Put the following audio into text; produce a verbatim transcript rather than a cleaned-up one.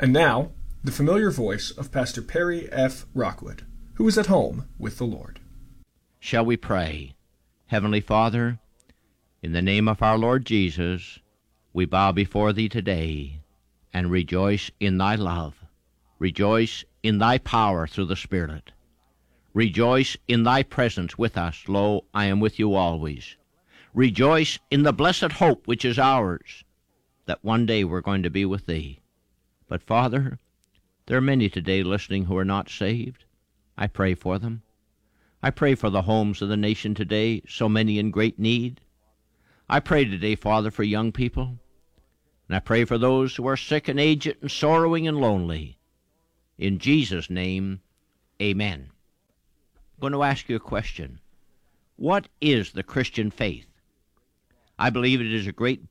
And now, the familiar voice of Pastor Perry F. Rockwood, who is at home with the Lord. Shall we pray? Heavenly Father, in the name of our Lord Jesus, we bow before Thee today and rejoice in Thy love. Rejoice in Thy power through the Spirit. Rejoice in Thy presence with us. Lo, I am with you always. Rejoice in the blessed hope which is ours, that one day we're going to be with Thee. But, Father, there are many today listening who are not saved. I pray for them. I pray for the homes of the nation today, so many in great need. I pray today, Father, for young people. And I pray for those who are sick and aged and sorrowing and lonely. In Jesus' name, amen. I'm going to ask you a question. What is the Christian faith? I believe it is a great